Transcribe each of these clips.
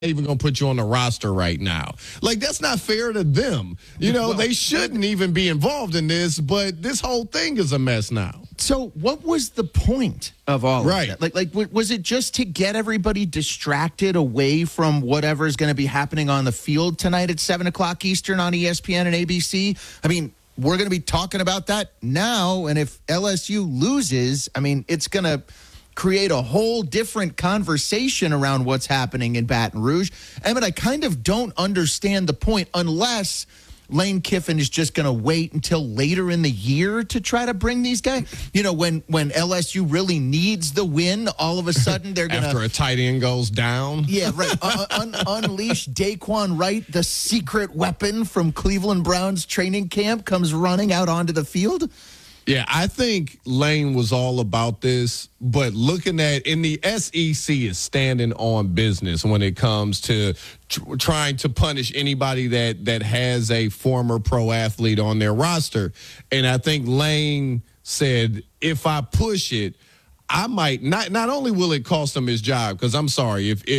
even going to put you on the roster right now. Like, that's not fair to them. They shouldn't even be involved in this, but this whole thing is a mess now. So what was the point of all Right. of that? Like, was it just to get everybody distracted away from whatever is going to be happening on the field tonight at 7 o'clock Eastern on ESPN and ABC? I mean, we're going to be talking about that now, and if LSU loses, I mean, it's going to create a whole different conversation around what's happening in Baton Rouge. Emmett, I kind of don't understand the point unless Lane Kiffin is just going to wait until later in the year to try to bring these guys. When LSU really needs the win, all of a sudden they're going to... After a tight end goes down. Yeah, right. Unleash Daquan Wright, the secret weapon from Cleveland Browns training camp, comes running out onto the field. Yeah, I think Lane was all about this, but looking at in the SEC is standing on business when it comes to trying to punish anybody that has a former pro athlete on their roster. And I think Lane said, if I push it, I might not only will it cost him his job, because I'm sorry, if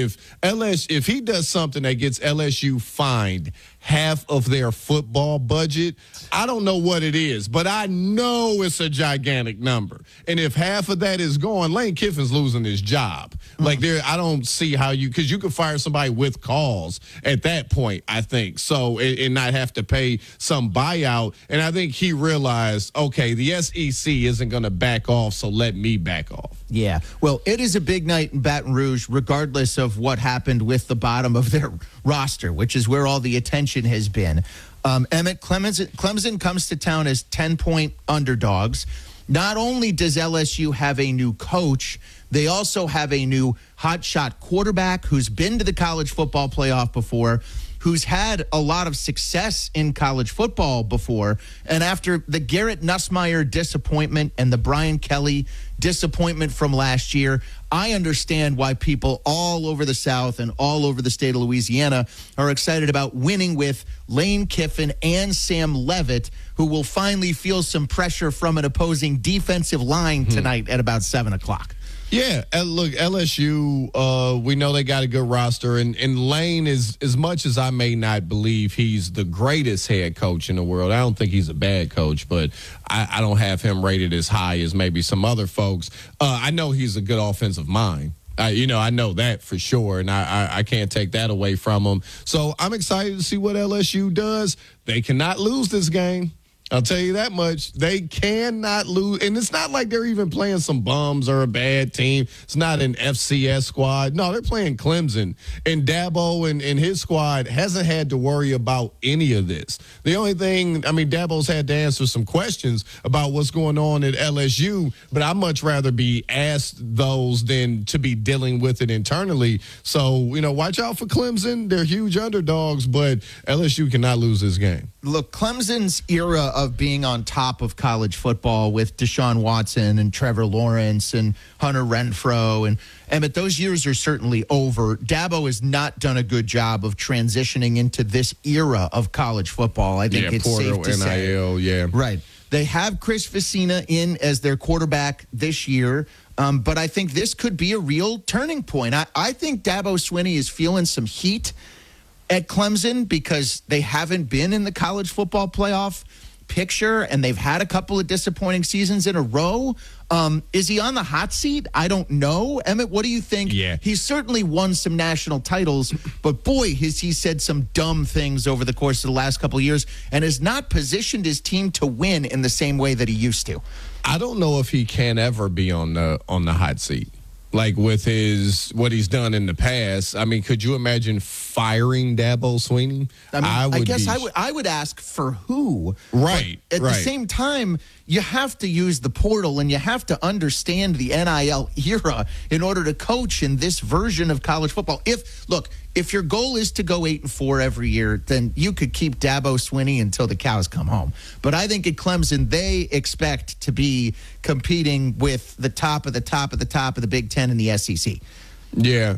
he does something that gets LSU fined half of their football budget, I don't know what it is, but I know it's a gigantic number. And if half of that is gone, Lane Kiffin's losing his job. Like, I don't see how because you could fire somebody with cause at that point, I think. So, and not have to pay some buyout. And I think he realized, okay, the SEC isn't going to back off, so let me back off. Yeah. Well, it is a big night in Baton Rouge, regardless of what happened with the bottom of their roster, which is where all the attention has been. Emmett, Clemson comes to town as 10-point underdogs. Not only does LSU have a new coach, they also have a new hotshot quarterback who's been to the college football playoff before, who's had a lot of success in college football before. And after the Garrett Nussmeier disappointment and the Brian Kelly disappointment from last year, I understand why people all over the South and all over the state of Louisiana are excited about winning with Lane Kiffin and Sam Leavitt, who will finally feel some pressure from an opposing defensive line tonight at about 7 o'clock. Yeah, look, LSU, we know they got a good roster, and Lane is, as much as I may not believe he's the greatest head coach in the world, I don't think he's a bad coach, but I don't have him rated as high as maybe some other folks. I know he's a good offensive mind. I know that for sure, and I can't take that away from him. So I'm excited to see what LSU does. They cannot lose this game. I'll tell you that much. They cannot lose. And it's not like they're even playing some bums or a bad team. It's not an FCS squad. No, they're playing Clemson. And Dabo and his squad hasn't had to worry about any of this. The only thing, Dabo's had to answer some questions about what's going on at LSU, but I'd much rather be asked those than to be dealing with it internally. So, watch out for Clemson. They're huge underdogs, but LSU cannot lose this game. Look, Clemson's era of being on top of college football with Deshaun Watson and Trevor Lawrence and Hunter Renfrow and Emmett, those years are certainly over. Dabo has not done a good job of transitioning into this era of college football. I think it's Porter, safe to NIL, say. yeah. Right. They have Chris Vecina in as their quarterback this year, but I think this could be a real turning point. I think Dabo Swinney is feeling some heat at Clemson because they haven't been in the college football playoff picture and they've had a couple of disappointing seasons in a row. Is he on the hot seat? I don't know. Emmett, what do you think? Yeah. He's certainly won some national titles, but boy, has he said some dumb things over the course of the last couple of years and has not positioned his team to win in the same way that he used to. I don't know if he can ever be on the hot seat. Like with what he's done in the past. Could you imagine firing Dabo Swinney? I would ask for who. Right. But at the same time, you have to use the portal and you have to understand the NIL era in order to coach in this version of college football. If your goal is to go 8-4 every year, then you could keep Dabo Swinney until the cows come home. But I think at Clemson, they expect to be competing with the top of the top of the top of the Big Ten and the SEC. Yeah.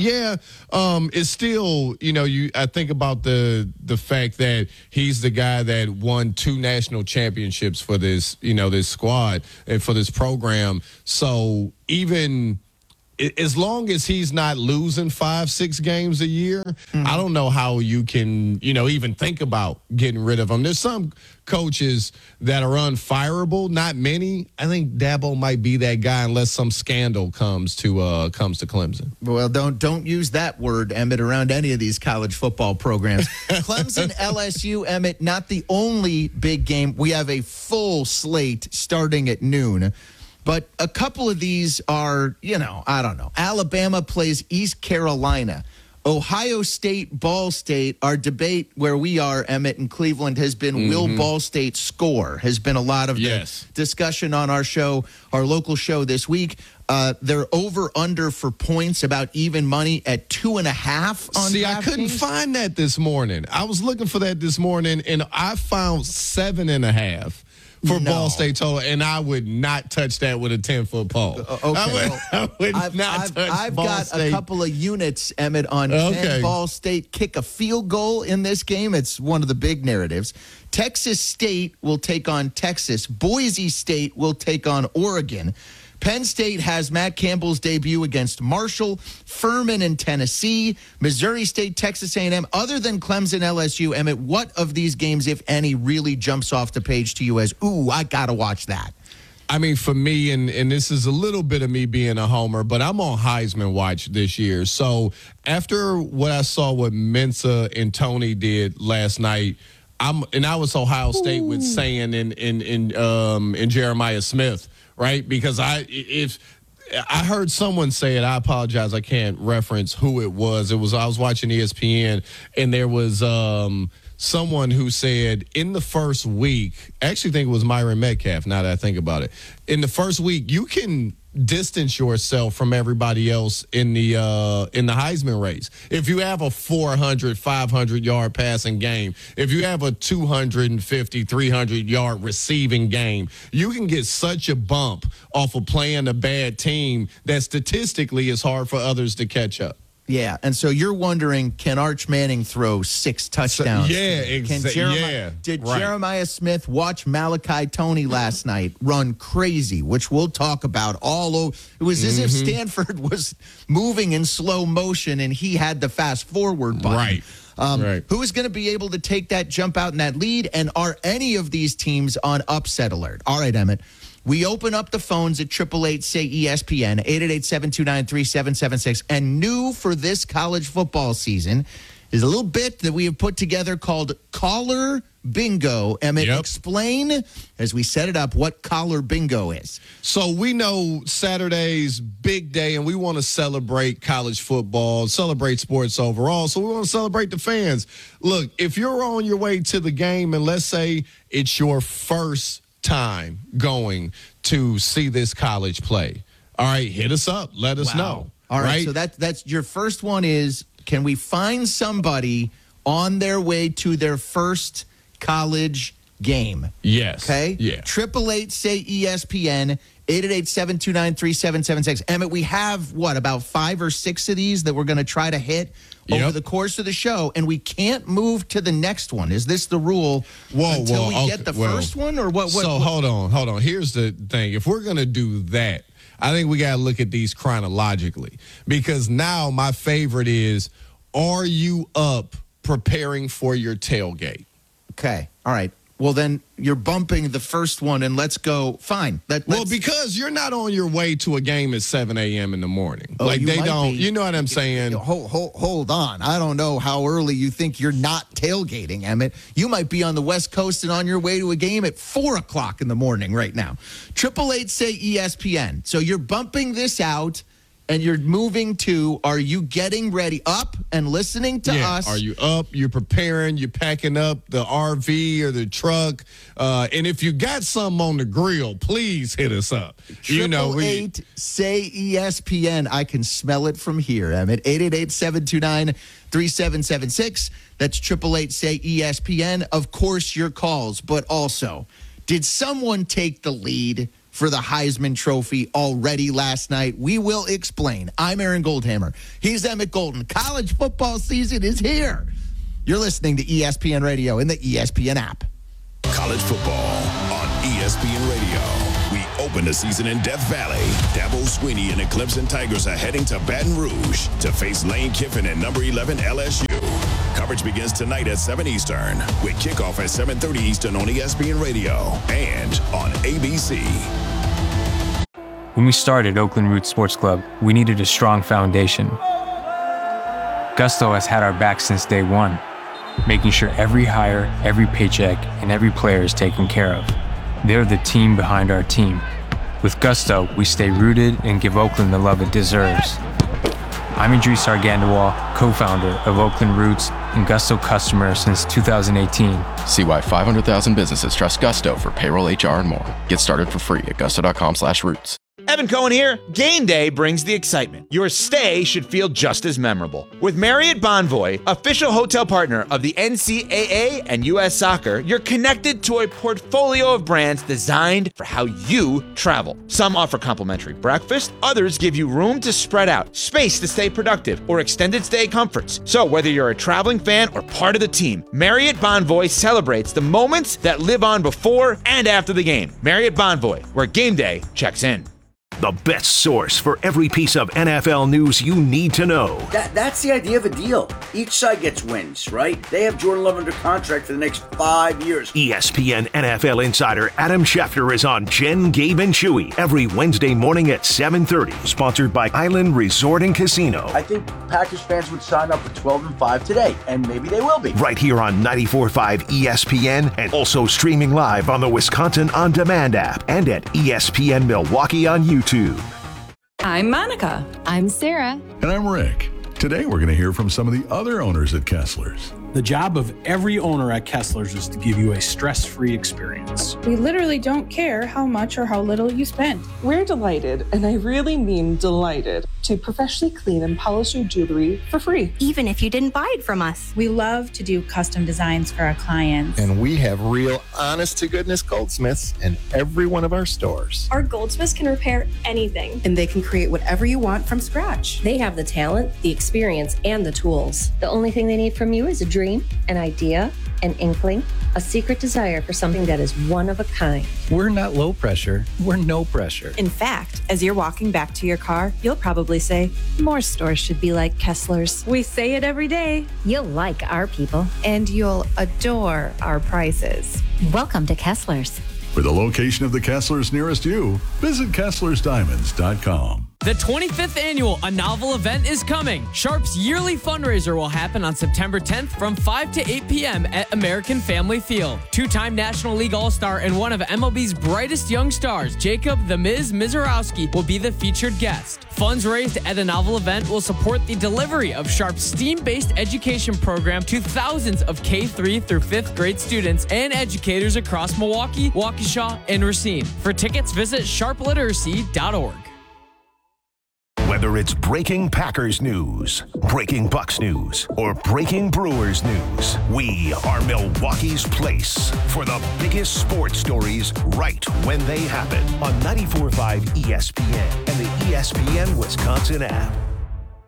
It's still, I think about the fact that he's the guy that won 2 national championships for this, this squad and for this program. So even as long as he's not losing 5-6 games a year, I don't know how you can, even think about getting rid of him. There's some coaches that are unfireable, not many. I think Dabo might be that guy unless some scandal comes to Clemson. Well, don't use that word, Emmett, around any of these college football programs. Clemson, LSU, Emmett, not the only big game. We have a full slate starting at noon. But a couple of these are, I don't know. Alabama plays East Carolina. Ohio State, Ball State. Our debate where we are, Emmett, in Cleveland, has been will Ball State score? Has been a lot of the discussion on our show, our local show this week. They're over-under for points, about even money at 2.5 on See, I couldn't find that this morning. I was looking for that this morning, and I found 7.5. For Ball State total, and I would not touch that with a 10-foot pole. I would not touch I've Ball got State. a couple of units, Emmett, on can Ball State kick a field goal in this game. It's one of the big narratives. Texas State will take on Texas. Boise State will take on Oregon. Penn State has Matt Campbell's debut against Marshall, Furman in Tennessee, Missouri State, Texas A&M. Other than Clemson, LSU, Emmett, what of these games, if any, really jumps off the page to you as, ooh, I got to watch that? I mean, for me, and this is a little bit of me being a homer, but I'm on Heisman watch this year. So after what I saw what Mensa and Tony did last night, I was Ohio State with saying in Jeremiah Smith. Right, because if I heard someone say it, I apologize. I can't reference who it was. I was watching ESPN, and there was someone who said in the first week. I actually think it was Myron Metcalf. Now that I think about it, in the first week, you can distance yourself from everybody else in the Heisman race. If you have a 400, 500-yard passing game, if you have a 250, 300-yard receiving game, you can get such a bump off of playing a bad team that statistically is hard for others to catch up. Yeah, and so you're wondering, can Arch Manning throw 6 touchdowns? Did Jeremiah Smith watch Malachi Toney last night run crazy, which we'll talk about all over? It was as if Stanford was moving in slow motion and he had the fast forward button. Who is going to be able to take that jump out in that lead, and are any of these teams on upset alert? All right, Emmett. We open up the phones at 888-SAY-ESPN, 888-729-3776. And new for this college football season is a little bit that we have put together called Caller Bingo. Emmett, explain, as we set it up, what Caller Bingo is. So we know Saturday's big day, and we want to celebrate college football, celebrate sports overall. So we want to celebrate the fans. Look, if you're on your way to the game, and let's say it's your first time going to see this college play, all right, hit us up. Let us know. All right, so that's your first one is, can we find somebody on their way to their first college game? Yes. Okay? Yeah. 888-SAY-ESPN, 888-729-3776. Emmett, we have, about 5 or 6 of these that we're going to try to hit over the course of the show, and we can't move to the next one. Is this the rule until we get the first one, or what? So hold on. Here's the thing. If we're going to do that, I think we got to look at these chronologically, because now my favorite is, are you up preparing for your tailgate? Okay. All right. Well, then you're bumping the first one, and let's go. Fine. Because you're not on your way to a game at 7 a.m. in the morning. Oh, they don't. You know what I'm saying? Hold on. I don't know how early you think you're not tailgating, Emmett. You might be on the West Coast and on your way to a game at 4 o'clock in the morning right now. 888-SAY-ESPN. So you're bumping this out, and you're moving to, are you getting ready up and listening to us? Are you up? You're preparing. You're packing up the RV or the truck. And if you got something on the grill, please hit us up. 888-SAY-ESPN. I can smell it from here. I'm at 888-729-3776. That's 888-SAY-ESPN. Of course, your calls, but also, did someone take the lead for the Heisman Trophy already last night? We will explain. I'm Aaron Goldhammer. He's Emmett Golden. College football season is here. You're listening to ESPN Radio and the ESPN app. College football on ESPN Radio We open the season in Death Valley. Dabo Swinney and the Clemson Tigers are heading to Baton Rouge to face Lane Kiffin and number 11 LSU. Coverage begins tonight at 7 Eastern with kickoff at 7:30 Eastern on ESPN Radio and on ABC. When we started Oakland Roots Sports Club, we needed a strong foundation. Gusto has had our back since day one, making sure every hire, every paycheck, and every player is taken care of. They're the team behind our team. With Gusto, we stay rooted and give Oakland the love it deserves. I'm Idris Argandawal, co-founder of Oakland Roots and Gusto customer since 2018. See why 500,000 businesses trust Gusto for payroll, HR, and more. Get started for free at gusto.com/roots. Evan Cohen here. Game day brings the excitement. Your stay should feel just as memorable. With Marriott Bonvoy, official hotel partner of the NCAA and U.S. Soccer, you're connected to a portfolio of brands designed for how you travel. Some offer complimentary breakfast, others give you room to spread out, space to stay productive, or extended stay comforts. So whether you're a traveling fan or part of the team, Marriott Bonvoy celebrates the moments that live on before and after the game. Marriott Bonvoy, where game day checks in. The best source for every piece of NFL news you need to know. That's the idea of a deal. Each side gets wins, right? They have Jordan Love under contract for the next 5 years. ESPN NFL insider Adam Schefter is on Jen, Gabe, and Chewy every Wednesday morning at 7:30. Sponsored by Island Resort and Casino. I think Packers fans would sign up for 12-5 today, and maybe they will be. Right here on 94.5 ESPN and also streaming live on the Wisconsin On Demand app and at ESPN Milwaukee on YouTube. I'm Monica. I'm Sarah. And I'm Rick. Today we're going to hear from some of the other owners at Kessler's. The job of every owner at Kessler's is to give you a stress-free experience. We literally don't care how much or how little you spend. We're delighted, and I really mean delighted, to professionally clean and polish your jewelry for free. Even if you didn't buy it from us. We love to do custom designs for our clients. And we have real, honest-to-goodness goldsmiths in every one of our stores. Our goldsmiths can repair anything. And they can create whatever you want from scratch. They have the talent, the experience, and the tools. The only thing they need from you is a dream, an idea, an inkling, a secret desire for something that is one of a kind. We're not low pressure. We're no pressure. In fact, as you're walking back to your car, you'll probably say, more stores should be like Kessler's. We say it every day. You'll like our people. And you'll adore our prices. Welcome to Kessler's. For the location of the Kessler's nearest you, visit KesslersDiamonds.com. The 25th annual A Novel event is coming. Sharp's yearly fundraiser will happen on September 10th from 5 to 8 p.m. at American Family Field. Two-time National League All-Star and one of MLB's brightest young stars, Jacob "The Miz" Mizorowski, will be the featured guest. Funds raised at the Novel event will support the delivery of Sharp's STEAM-based education program to thousands of K-3 through 5th grade students and educators across Milwaukee, Waukesha, and Racine. For tickets, visit sharpliteracy.org. Whether it's breaking Packers news, breaking Bucks news, or breaking Brewers news, we are Milwaukee's place for the biggest sports stories right when they happen on 94.5 ESPN and the ESPN Wisconsin app.